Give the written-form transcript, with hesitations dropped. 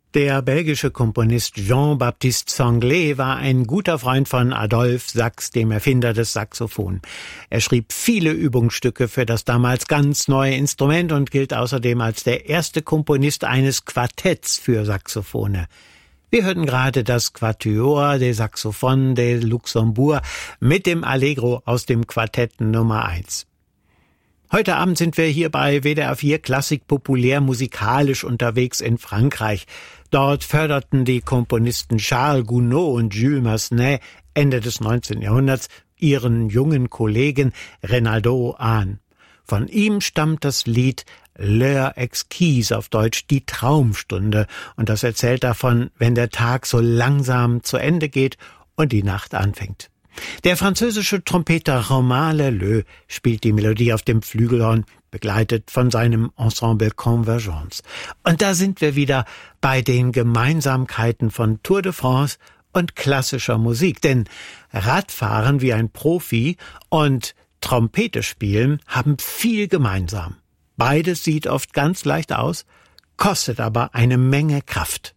Der belgische Komponist Jean-Baptiste Sanglet war ein guter Freund von Adolphe Sax, dem Erfinder des Saxophon. Er schrieb viele Übungsstücke für das damals ganz neue Instrument und gilt außerdem als der erste Komponist eines Quartetts für Saxophone. Wir hörten gerade das Quatuor des Saxophones de Luxembourg mit dem Allegro aus dem Quartett Nummer 1. Heute Abend sind wir hier bei WDR 4 Klassik populär musikalisch unterwegs in Frankreich. Dort förderten die Komponisten Charles Gounod und Jules Massenet Ende des 19. Jahrhunderts ihren jungen Kollegen Renaudot an. Von ihm stammt das Lied L'heure exquise, auf Deutsch die Traumstunde, und das erzählt davon, wenn der Tag so langsam zu Ende geht und die Nacht anfängt. Der französische Trompeter Romain Leleu spielt die Melodie auf dem Flügelhorn, begleitet von seinem Ensemble Convergence. Und da sind wir wieder bei den Gemeinsamkeiten von Tour de France und klassischer Musik. Denn Radfahren wie ein Profi und Trompete spielen haben viel gemeinsam. Beides sieht oft ganz leicht aus, kostet aber eine Menge Kraft.